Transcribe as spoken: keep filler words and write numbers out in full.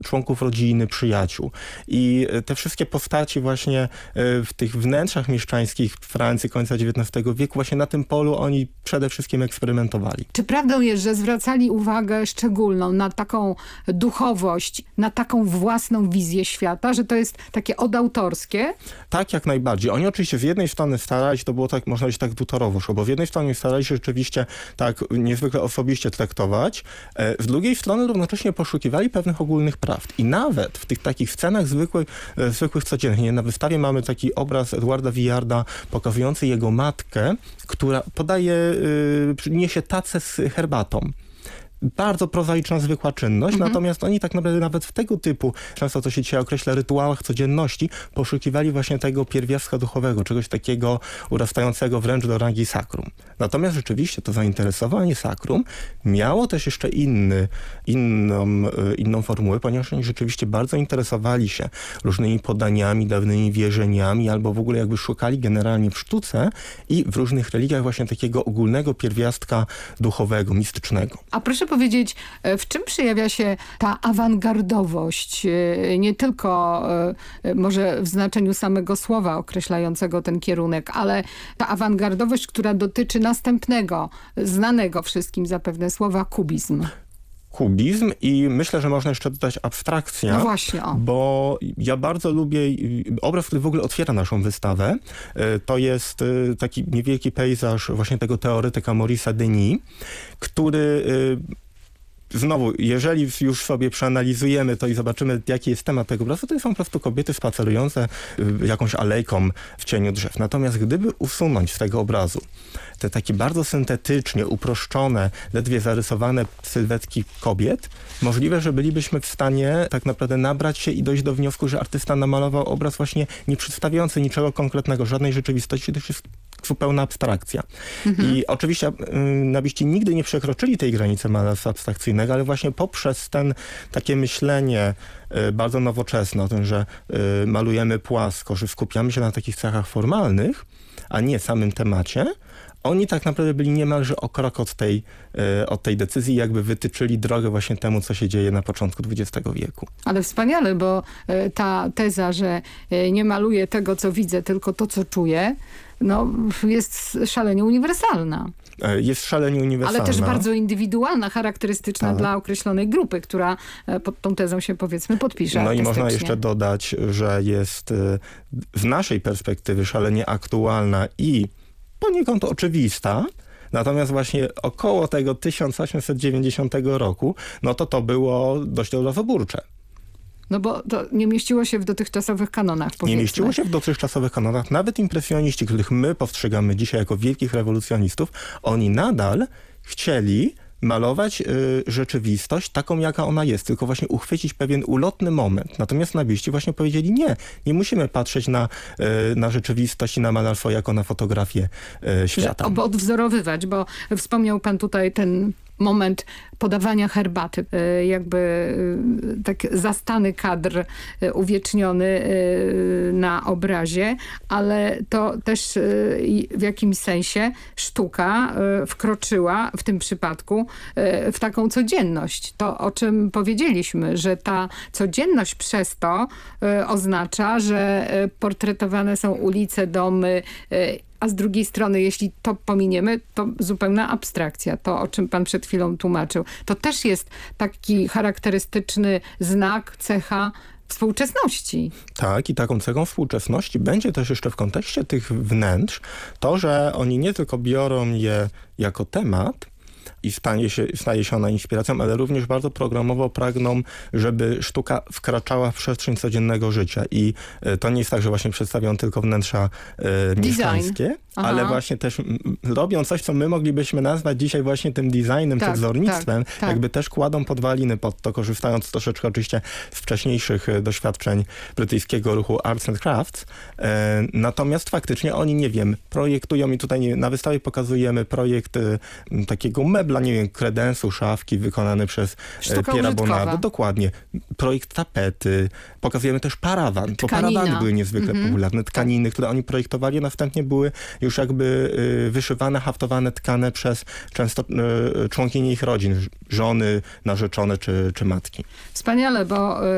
członków rodziny, przyjaciół. I te wszystkie postaci właśnie w tych wnętrzach mieszczańskich Francji końca dziewiętnastego wieku, właśnie na tym polu oni przede wszystkim eksperymentowali. Czy prawdą jest, że zwracali uwagę szczególną na taką duchowość, na taką własną wizję świata, że to jest takie odautorskie? Tak, jak najbardziej. Oni oczywiście z jednej strony starali się, to było tak, można powiedzieć tak dwutorowo szło, bo z jednej strony starali się rzeczywiście tak niezwykle osobiście traktować, z drugiej strony równocześnie poszukiwali pewnych ogólnych prawd. I nawet w tych takich scenach zwykłych, zwykłych codziennych, nie? Na wystawie mamy taki obraz Edwarda Viarda pokazujący jego matkę, która podaje, yy, niesie tacę z herbatą. Bardzo prozaiczna, zwykła czynność, mhm. natomiast oni tak naprawdę nawet w tego typu, często to się dzisiaj określa, rytuałach codzienności, poszukiwali właśnie tego pierwiastka duchowego, czegoś takiego urastającego wręcz do rangi sakrum. Natomiast rzeczywiście to zainteresowanie sakrum miało też jeszcze inny, inną, inną formułę, ponieważ oni rzeczywiście bardzo interesowali się różnymi podaniami, dawnymi wierzeniami, albo w ogóle jakby szukali generalnie w sztuce i w różnych religiach właśnie takiego ogólnego pierwiastka duchowego, mistycznego. A proszę powiedzieć, w czym przejawia się ta awangardowość? Nie tylko może w znaczeniu samego słowa określającego ten kierunek, ale ta awangardowość, która dotyczy następnego, znanego wszystkim zapewne słowa kubizm. Kubizm i myślę, że można jeszcze dodać abstrakcja, no właśnie, o. bo ja bardzo lubię obraz, który w ogóle otwiera naszą wystawę. To jest taki niewielki pejzaż właśnie tego teoretyka Maurice'a Denis, który znowu, jeżeli już sobie przeanalizujemy to i zobaczymy, jaki jest temat tego obrazu, to są po prostu kobiety spacerujące jakąś alejką w cieniu drzew. Natomiast gdyby usunąć z tego obrazu te takie bardzo syntetycznie, uproszczone, ledwie zarysowane sylwetki kobiet, możliwe, że bylibyśmy w stanie tak naprawdę nabrać się i dojść do wniosku, że artysta namalował obraz właśnie nie przedstawiający niczego konkretnego, żadnej rzeczywistości, to jest zupełna abstrakcja. Mhm. I oczywiście y, nabiści nigdy nie przekroczyli tej granicy malarstwa abstrakcyjnego, ale właśnie poprzez ten takie myślenie y, bardzo nowoczesne o tym, że y, malujemy płasko, że skupiamy się na takich cechach formalnych, a nie samym temacie, oni tak naprawdę byli niemalże o krok od tej, y, od tej decyzji, jakby wytyczyli drogę właśnie temu, co się dzieje na początku dwudziestego wieku. Ale wspaniale, bo y, ta teza, że y, nie maluję tego, co widzę, tylko to, co czuję, no, jest szalenie uniwersalna. Jest szalenie uniwersalna. Ale też bardzo indywidualna, charakterystyczna tak. dla określonej grupy, która pod tą tezą się, powiedzmy, podpisze. No i można jeszcze dodać, że jest z naszej perspektywy szalenie aktualna i poniekąd oczywista. Natomiast właśnie około tego tysiąc osiemset dziewięćdziesiątego roku, no to to było dość obrazoburcze. No bo to nie mieściło się w dotychczasowych kanonach, powiedzmy. Nie mieściło się w dotychczasowych kanonach. Nawet impresjoniści, których my postrzegamy dzisiaj jako wielkich rewolucjonistów, oni nadal chcieli malować y, rzeczywistość taką, jaka ona jest, tylko właśnie uchwycić pewien ulotny moment. Natomiast nabiści właśnie powiedzieli nie, nie musimy patrzeć na, y, na rzeczywistość i na malarstwo jako na fotografię y, świata. Że, odwzorowywać, bo wspomniał pan tutaj ten moment podawania herbaty, jakby tak zastany kadr uwieczniony na obrazie, ale to też w jakimś sensie sztuka wkroczyła w tym przypadku w taką codzienność. To, o czym powiedzieliśmy, że ta codzienność przez to oznacza, że portretowane są ulice, domy, a z drugiej strony, jeśli to pominiemy, to zupełna abstrakcja. To, o czym pan przed chwilą tłumaczył. To też jest taki charakterystyczny znak, cecha współczesności. Tak, i taką cechą współczesności będzie też jeszcze w kontekście tych wnętrz to, że oni nie tylko biorą je jako temat, i stanie się, staje się ona inspiracją, ale również bardzo programowo pragną, żeby sztuka wkraczała w przestrzeń codziennego życia. I to nie jest tak, że właśnie przedstawią tylko wnętrza e, mieszkańskie, ale właśnie też m, robią coś, co my moglibyśmy nazwać dzisiaj właśnie tym designem, tak, czy wzornictwem, tak, tak. jakby też kładą podwaliny pod to, korzystając troszeczkę oczywiście z wcześniejszych doświadczeń brytyjskiego ruchu Arts and Crafts. E, natomiast faktycznie oni, nie wiem, projektują i tutaj nie, na wystawie pokazujemy projekt e, takiego mebla, nie wiem, kredensu, szafki wykonany przez Sztuka Pierre'a użytkowa. Bonnarda. Dokładnie. Projekt tapety. Pokazujemy też parawany. Bo Tkanina. parawany były niezwykle mm-hmm. popularne. Tkaniny, które oni projektowali, a następnie były już jakby y, wyszywane, haftowane, tkane przez często y, członkinie ich rodzin. Żony, narzeczone czy, czy matki. Wspaniale, bo y